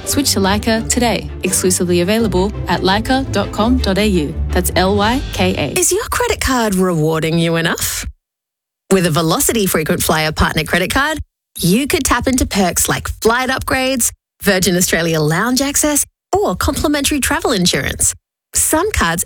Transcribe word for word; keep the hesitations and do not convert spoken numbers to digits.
Switch to Lyca today. Exclusively available at lyca dot com dot a u. That's L Y K A. Is your credit card rewarding you enough? With a Velocity Frequent Flyer Partner Credit Card, you could tap into perks like flight upgrades, Virgin Australia lounge access, or complimentary travel insurance. Some cards